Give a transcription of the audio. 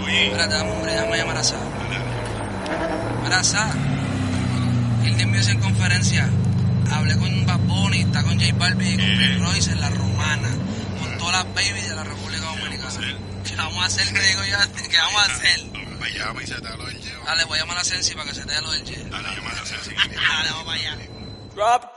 bien. Espérate, hombre, déjame llamar a Sa. Mira, Sa. Hilde Music en conferencia. Hablé con Bad Bunny, está con J Balvin y con Prince Royce en La Romana. Con todas las babies de la República Dominicana. ¿Qué vamos a hacer? ¿Qué digo yo? ¿Qué vamos a hacer? Llama y se te lo del J. Dale, voy a llamar a Sensi para que se te dé lo del J. Dale, llama a Sensi. Dale, vamos para allá. Drop